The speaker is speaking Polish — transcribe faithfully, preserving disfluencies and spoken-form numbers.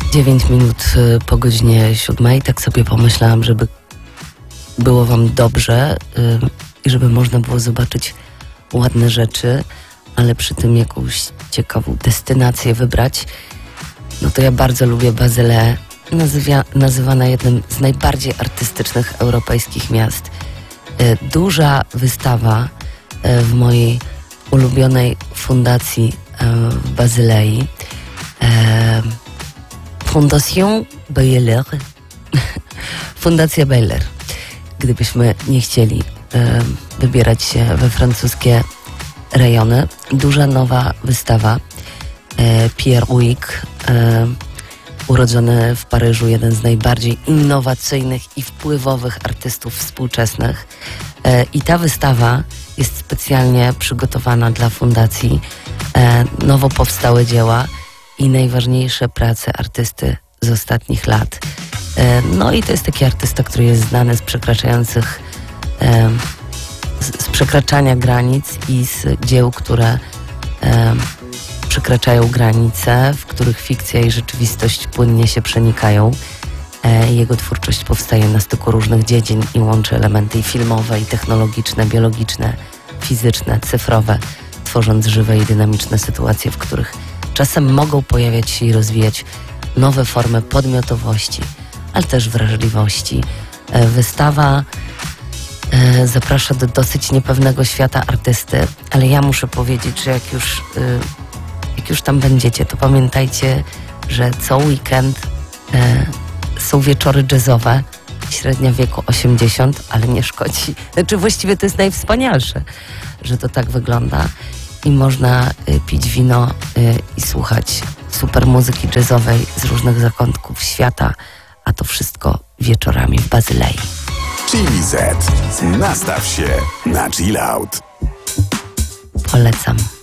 dziewięć minut po godzinie siódmej. Tak sobie pomyślałam, żeby było wam dobrze i żeby można było zobaczyć ładne rzeczy, ale przy tym jakąś ciekawą destynację wybrać. No to ja bardzo lubię Bazylę, nazywa, nazywana jednym z najbardziej artystycznych europejskich miast. Duża wystawa w mojej ulubionej fundacji w Bazylei. Fondation Baylor. Fundacja Baylor. Gdybyśmy nie chcieli e, wybierać się we francuskie rejony. Duża nowa wystawa. E, Pierre Huyck, e, urodzony w Paryżu, jeden z najbardziej innowacyjnych i wpływowych artystów współczesnych. E, I ta wystawa jest specjalnie przygotowana dla fundacji. E, nowo powstałe dzieła i najważniejsze prace artysty z ostatnich lat. No i to jest taki artysta, który jest znany z przekraczających, z, z przekraczania granic i z dzieł, które przekraczają granice, w których fikcja i rzeczywistość płynnie się przenikają. Jego twórczość powstaje na styku różnych dziedzin i łączy elementy i filmowe, i technologiczne, biologiczne, fizyczne, cyfrowe, tworząc żywe i dynamiczne sytuacje, w których czasem mogą pojawiać się i rozwijać nowe formy podmiotowości, ale też wrażliwości. Wystawa zaprasza do dosyć niepewnego świata artysty, ale ja muszę powiedzieć, że jak już, jak już tam będziecie, to pamiętajcie, że co weekend są wieczory jazzowe, średnia wieku osiemdziesiąt, ale nie szkodzi. Znaczy właściwie to jest najwspanialsze, że to tak wygląda i można pić wino i słuchać super muzyki jazzowej z różnych zakątków świata, a to wszystko wieczorami w Bazylei. Chili Z. Nastaw się na chill out. Polecam.